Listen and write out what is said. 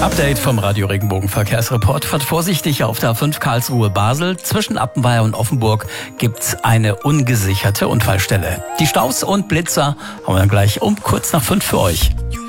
Update vom Radio Regenbogen Verkehrsreport. Fahrt vorsichtig auf der A5 Karlsruhe-Basel. Zwischen Appenweier und Offenburg gibt's eine ungesicherte Unfallstelle. Die Staus und Blitzer haben wir dann gleich um kurz nach 5 für euch.